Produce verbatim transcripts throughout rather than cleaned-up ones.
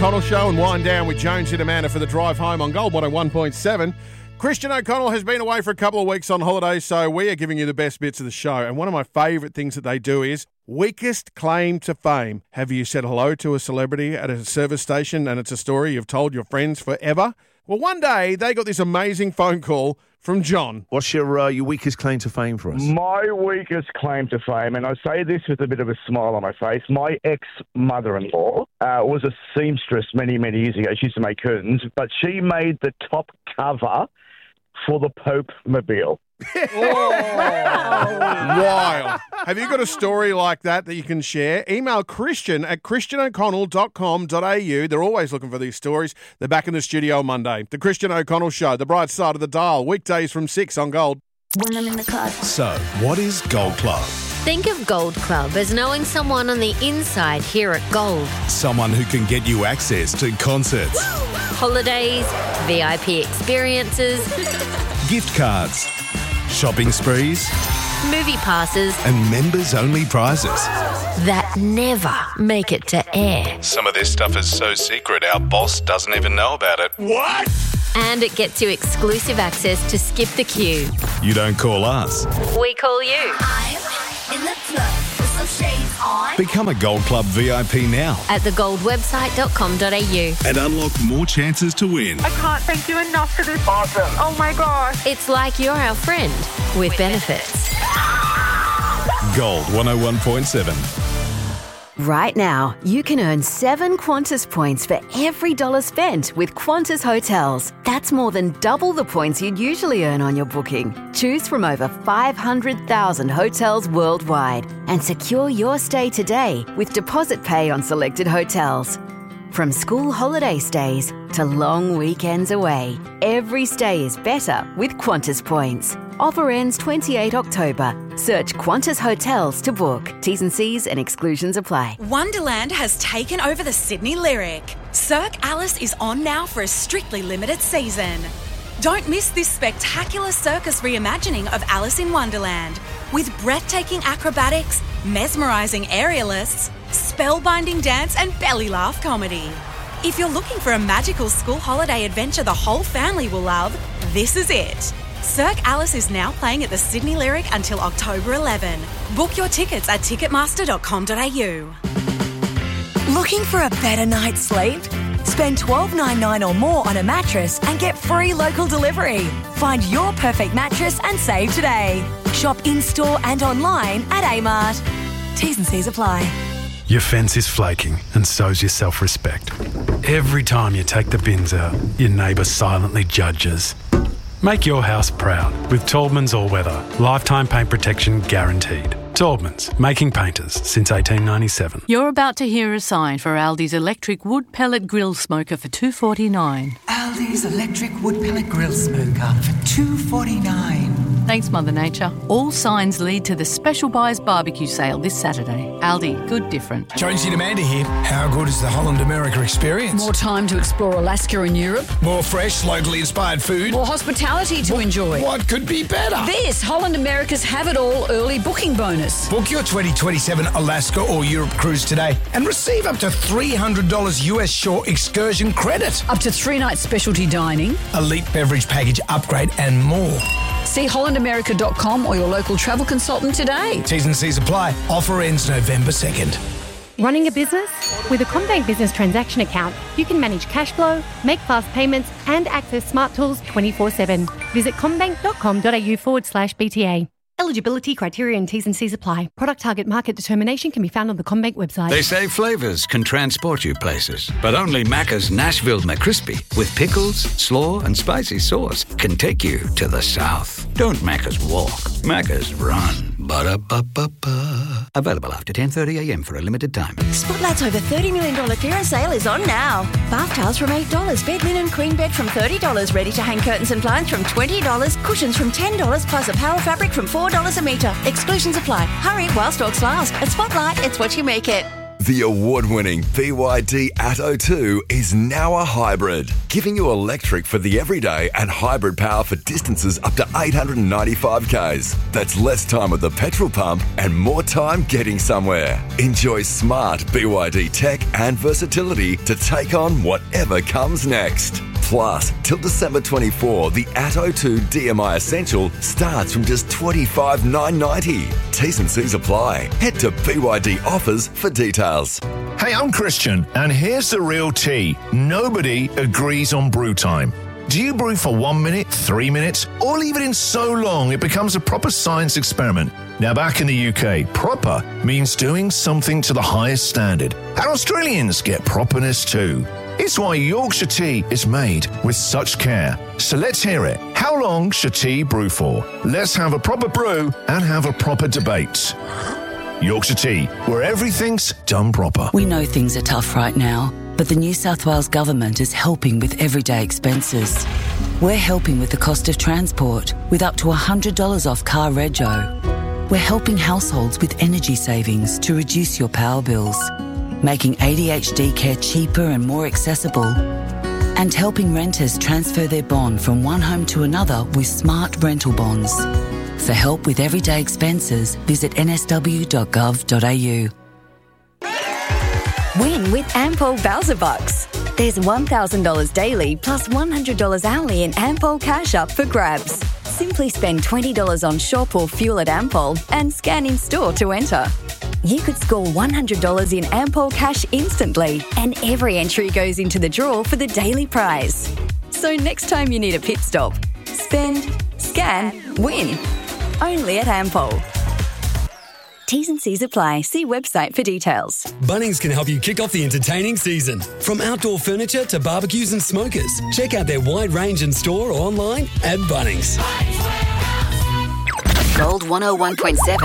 O'Connell Show and wind down with Jones and Amanda for the drive home on Gold one oh one point seven. Christian O'Connell has been away for a couple of weeks on holiday, so we are giving you the best bits of the show. And one of my favourite things that they do is weakest claim to fame. Have you said hello to a celebrity at a service station and it's a story you've told your friends forever? Well, one day they got this amazing phone call from John. What's your uh, your weakest claim to fame for us? My weakest claim to fame, and I say this with a bit of a smile on my face, my ex-mother-in-law uh, was a seamstress many, many years ago. She used to make curtains, but she made the top cover for the Pope-mobile. Wild. Have you got a story like that that you can share? Email Christian at christian o'connell dot com dot a u. They're always looking for these stories. They're back in the studio on Monday. The Christian O'Connell Show, the bright side of the dial, weekdays from six on Gold. When I'm in the car. So, what is Gold Club? Think of Gold Club as knowing someone on the inside here at Gold. Someone who can get you access to concerts, Holidays, V I P experiences, gift cards, shopping sprees, movie passes, and members-only prizes that never make it to air. Some of this stuff is so secret our boss doesn't even know about it. What? And it gets you exclusive access to Skip the Queue. You don't call us. We call you. I'm in the club with some shades on. Become a Gold Club V I P now At the gold website dot com dot a u. and unlock more chances to win. I can't thank you enough for this. Awesome. Oh my gosh. It's like you're our friend with benefits. Gold one oh one point seven. Right now, you can earn seven Qantas points for every dollar spent with Qantas Hotels. That's more than double the points you'd usually earn on your booking. Choose from over five hundred thousand hotels worldwide and secure your stay today with deposit pay on selected hotels. From school holiday stays to long weekends away, every stay is better with Qantas points. Offer ends twenty-eighth of October. Search Qantas Hotels to book. T's and C's and exclusions apply. Wonderland has taken over the Sydney Lyric. Cirque Alice is on now for a strictly limited season. Don't miss this spectacular circus reimagining of Alice in Wonderland with breathtaking acrobatics, mesmerising aerialists, spellbinding dance and belly laugh comedy. If you're looking for a magical school holiday adventure the whole family will love, this is it. Cirque Alice is now playing at the Sydney Lyric until October eleventh. Book your tickets at ticketmaster dot com dot a u. Looking for a better night's sleep? Spend twelve dollars ninety-nine or more on a mattress and get free local delivery. Find your perfect mattress and save today. Shop in-store and online at Amart. T's and C's apply. Your fence is flaking and so's your self-respect. Every time you take the bins out, your neighbour silently judges. Make your house proud with Taubman's All Weather. Lifetime paint protection guaranteed. Taubman's, making painters since eighteen ninety-seven. You're about to hear a sign for Aldi's electric wood pellet grill smoker for two dollars forty-nine. Aldi's electric wood pellet grill smoker for two dollars forty-nine. Thanks, Mother Nature. All signs lead to the Special Buys barbecue sale this Saturday. Aldi, good different. Jonesy and Amanda here. How good is the Holland America experience? More time to explore Alaska and Europe. More fresh, locally inspired food. More hospitality to what, enjoy. What could be better? This Holland America's Have It All early booking bonus. Book your twenty twenty-seven Alaska or Europe cruise today and receive up to three hundred dollars U S shore excursion credit. Up to three nights specialty dining. Elite beverage package upgrade and more. See holland america dot com or your local travel consultant today. T's and C's apply. Offer ends November second. Running a business? With a CommBank Business Transaction Account, you can manage cash flow, make fast payments, and access smart tools twenty-four seven. Visit commbank dot com dot a u forward slash B T A. Eligibility, criteria and T's and C's apply. Product target market determination can be found on the CommBank website. They say flavours can transport you places, but only Macca's Nashville McCrispy with pickles, slaw and spicy sauce can take you to the south. Don't Macca's walk, Macca's run. Ba-da-ba-ba-ba. Available after ten thirty a m for a limited time. Spotlight's over thirty million dollars clearance sale is on now. Bath towels from eight dollars, bed linen queen bed from thirty dollars, ready-to-hang curtains and blinds from twenty dollars, cushions from ten dollars, plus a power fabric from four dollars a metre. Exclusions apply. Hurry while stocks last. At Spotlight, it's what you make it. The award-winning B Y D Atto two is now a hybrid, giving you electric for the everyday and hybrid power for distances up to eight hundred ninety-five kays. That's less time at the petrol pump and more time getting somewhere. Enjoy smart B Y D tech and versatility to take on whatever comes next. Plus, till December twenty-fourth, the Atto two D M I Essential starts from just twenty-five thousand nine hundred ninety dollars. T's and C's apply. Head to B Y D Offers for details. Hey, I'm Christian, and here's the real tea. Nobody agrees on brew time. Do you brew for one minute, three minutes, or leave it in so long it becomes a proper science experiment? Now, back in the U K, proper means doing something to the highest standard. And Australians get properness too. It's why Yorkshire tea is made with such care. So let's hear it. How long should tea brew for? Let's have a proper brew and have a proper debate. Yorkshire Tea, where everything's done proper. We know things are tough right now, but the New South Wales Government is helping with everyday expenses. We're helping with the cost of transport, with up to one hundred dollars off car rego. We're helping households with energy savings to reduce your power bills, making A D H D care cheaper and more accessible, and helping renters transfer their bond from one home to another with smart rental bonds. For help with everyday expenses, visit n s w dot gov dot a u. Win with Ampol Bowser Bucks. There's one thousand dollars daily plus one hundred dollars hourly in Ampol cash up for grabs. Simply spend twenty dollars on shop or fuel at Ampol and scan in store to enter. You could score one hundred dollars in Ampol cash instantly, and every entry goes into the draw for the daily prize. So next time you need a pit stop, spend, scan, win. Only at Ampol. T's and C's apply. See website for details. Bunnings can help you kick off the entertaining season. From outdoor furniture to barbecues and smokers. Check out their wide range in store or online at Bunnings. Gold one oh one point seven.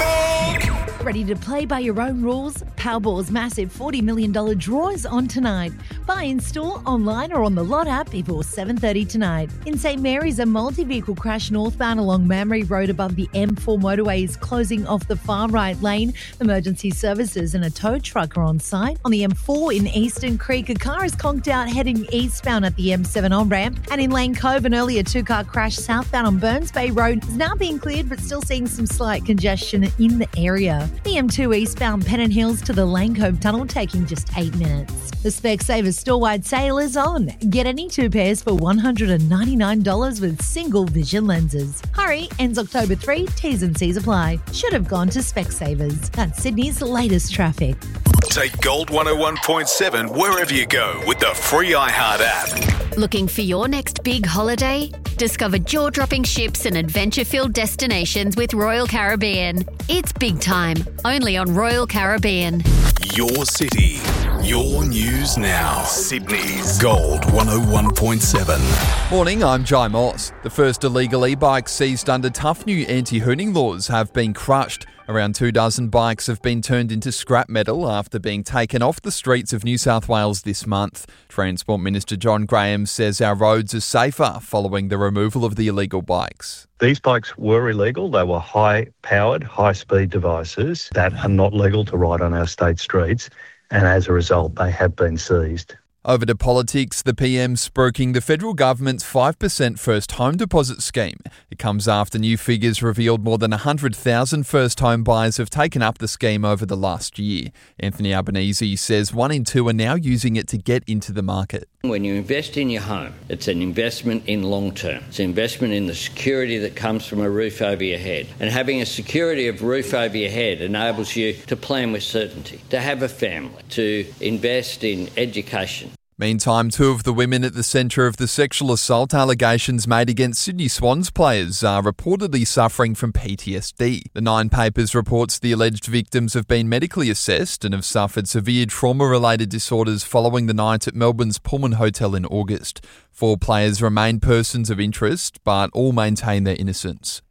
Ready to play by your own rules? Powerball's massive forty million dollars draw is on tonight. Buy in store, online or on the Lot app before seven thirty tonight. In St Mary's, a multi-vehicle crash northbound along Mamre Road above the M four motorway is closing off the far right lane. Emergency services and a tow truck are on site. On the M four in Eastern Creek, a car is conked out heading eastbound at the M seven on-ramp. And in Lane Cove, an earlier two-car crash southbound on Burns Bay Road is now being cleared but still seeing some slight congestion in the area. The M two eastbound Pennant Hills to the Lane Cove Tunnel taking just eight minutes. The Specsavers store-wide sale is on. Get any two pairs for one hundred ninety-nine dollars with single vision lenses. Hurry, ends October third, T's and C's apply. Should have gone to Specsavers. That's Sydney's latest traffic. Take Gold one oh one point seven wherever you go with the free iHeart app. Looking for your next big holiday? Discover jaw-dropping ships and adventure-filled destinations with Royal Caribbean. It's big time, only on Royal Caribbean. Your city, your news now. Sydney's Gold one oh one point seven. Morning, I'm Jai Moss. The first illegal e-bikes seized under tough new anti-hooning laws have been crushed. Around two dozen bikes have been turned into scrap metal after being taken off the streets of New South Wales this month. Transport Minister John Graham says our roads are safer following the removal of the illegal bikes. These bikes were illegal. They were high-powered, high-speed devices that are not legal to ride on our state streets, and as a result, they have been seized. Over to politics, the P M spruiking the federal government's five percent first home deposit scheme. It comes after new figures revealed more than one hundred thousand first home buyers have taken up the scheme over the last year. Anthony Albanese says one in two are now using it to get into the market. When you invest in your home, it's an investment in long term. It's an investment in the security that comes from a roof over your head. And having a security of roof over your head enables you to plan with certainty, to have a family, to invest in education. Meantime, two of the women at the centre of the sexual assault allegations made against Sydney Swans players are reportedly suffering from P T S D. The Nine Papers reports the alleged victims have been medically assessed and have suffered severe trauma-related disorders following the night at Melbourne's Pullman Hotel in August. Four players remain persons of interest, but all maintain their innocence.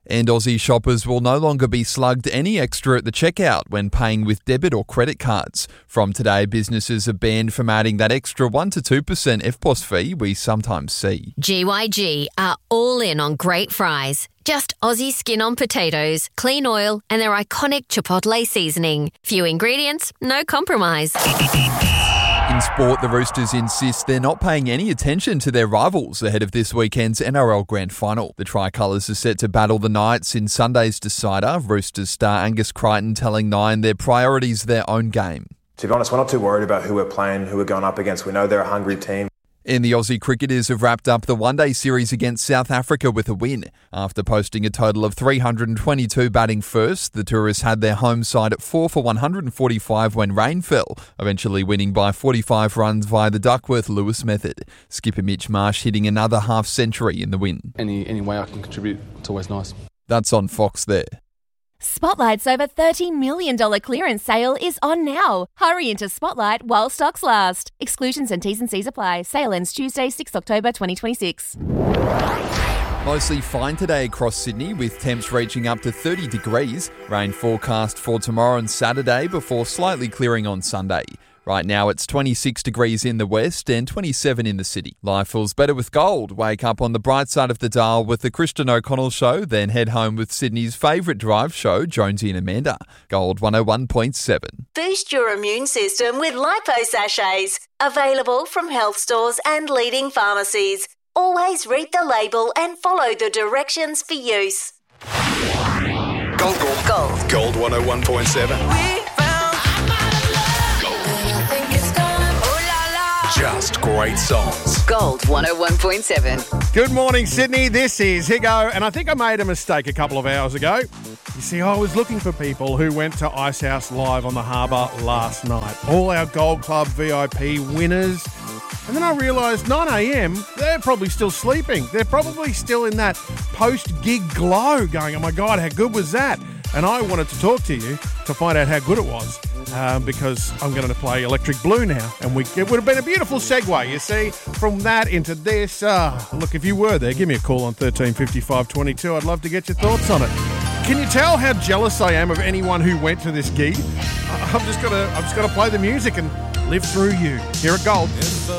And Aussie shoppers will no longer be slugged any extra at the checkout when paying with debit or credit cards. From today, businesses are banned from adding that extra one to two percent F P O S fee we sometimes see. G Y G are all in on great fries. Just Aussie skin on potatoes, clean oil, and their iconic Chipotle seasoning. Few ingredients, no compromise. In sport, the Roosters insist they're not paying any attention to their rivals ahead of this weekend's N R L Grand Final. The Tricolours are set to battle the Knights in Sunday's decider. Roosters star Angus Crichton telling Nine their priority's their own game. To be honest, we're not too worried about who we're playing, who we're going up against. We know they're a hungry team. And the Aussie cricketers have wrapped up the one-day series against South Africa with a win. After posting a total of three hundred twenty-two batting first, the Tourists had their home side at four for one hundred forty-five when rain fell, eventually winning by forty-five runs via the Duckworth-Lewis method. Skipper Mitch Marsh hitting another half-century in the win. Any, any way I can contribute, it's always nice. That's on Fox there. Spotlight's over thirty million dollars clearance sale is on now. Hurry into Spotlight while stocks last. Exclusions and T's and C's apply. Sale ends Tuesday, sixth of October twenty twenty-six. Mostly fine today across Sydney with temps reaching up to thirty degrees. Rain forecast for tomorrow and Saturday before slightly clearing on Sunday. Right now it's twenty-six degrees in the west and twenty-seven in the city. Life feels better with gold. Wake up on the bright side of the dial with the Christian O'Connell Show, then head home with Sydney's favourite drive show, Jonesy and Amanda. Gold one oh one point seven. Boost your immune system with Lipo Sachets. Available from health stores and leading pharmacies. Always read the label and follow the directions for use. Gold, gold, gold. Gold one oh one point seven. Just great songs. Gold one oh one point seven. Good morning, Sydney. This is Higo, and I think I made a mistake a couple of hours ago. You see, I was looking for people who went to Ice House Live on the Harbour last night. All our Gold Club V I P winners. And then I realised nine a.m, they're probably still sleeping. They're probably still in that post-gig glow going, oh my God, how good was that? And I wanted to talk to you to find out how good it was. Um, because I'm going to play Electric Blue now. And we, it would have been a beautiful segue, you see, from that into this. Uh, look, if you were there, give me a call on thirteen fifty-five twenty-two. I'd love to get your thoughts on it. Can you tell how jealous I am of anyone who went to this gig? I'm just going to I'm just going to play the music and live through you. Here at Gold.